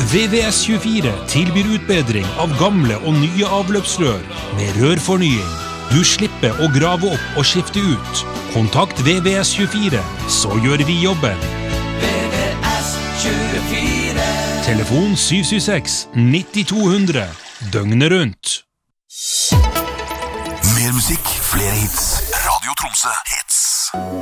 VVS24 tilbyr utbedring av gamle og nye avløpsrør med rørfornying. Du slipper å grave opp og skifte ut. Kontakt VVS24, så gjør vi jobben. VVS24. Telefon 776 9200. Døgnet rundt. Mer musikk, flere hits. Radio Tromsø hits.